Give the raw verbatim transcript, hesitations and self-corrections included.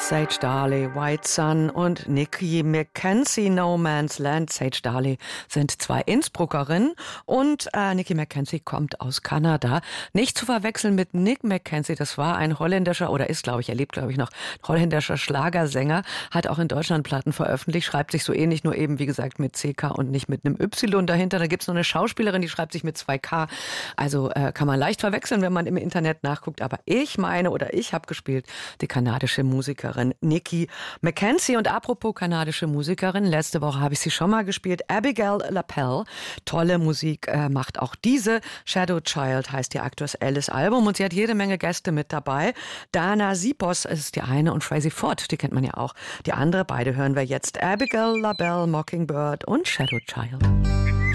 Sage Darley, White Sun und Nikki McKenzie, No Man's Land. Sage Darley sind zwei Innsbruckerinnen und äh, Nikki McKenzie kommt aus Kanada. Nicht zu verwechseln mit Nick McKenzie, das war ein holländischer, oder ist, glaube ich, er lebt, glaube ich, noch, ein holländischer Schlagersänger, hat auch in Deutschland Platten veröffentlicht, schreibt sich so ähnlich, nur eben, wie gesagt, mit C K und nicht mit einem Y dahinter. Da gibt's noch eine Schauspielerin, die schreibt sich mit zwei K. Also äh, kann man leicht verwechseln, wenn man im Internet nachguckt. Aber ich meine, oder ich habe gespielt, die kanadische Musikerin Nikki McKenzie. Und apropos kanadische Musikerin, letzte Woche habe ich sie schon mal gespielt. Abigail LaPelle, tolle Musik äh, macht auch diese. Shadow Child heißt ihr aktuelles Album und sie hat jede Menge Gäste mit dabei. Dana Sipos ist die eine und Tracy Ford, die kennt man ja auch. Die andere, beide hören wir jetzt. Abigail LaBelle, Mockingbird und Shadow Child.